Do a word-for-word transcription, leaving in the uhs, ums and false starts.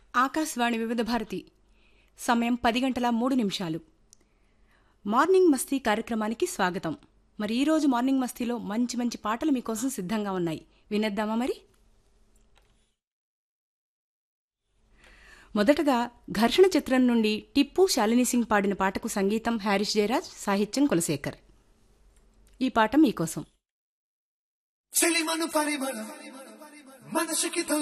ఆకాశవాణి వివిధ భారతి సమయం పది గంటల మూడు నిమిషాలు. మార్నింగ్ మస్తీ కార్యక్రమానికి స్వాగతం. మరి ఈరోజు మార్నింగ్ మస్తీలో మంచి మంచి పాటలు మీకోసం సిద్ధంగా ఉన్నాయి. వినేద్దామా మరి? మొదటగా ఘర్షణ చిత్రం నుండి టిప్పు శాలిని సింగ్ పాడిన పాటకు సంగీతం హారిస్ జయరాజ్, సాహిత్యం కులశేఖర్. ఈ పాట మీకోసం.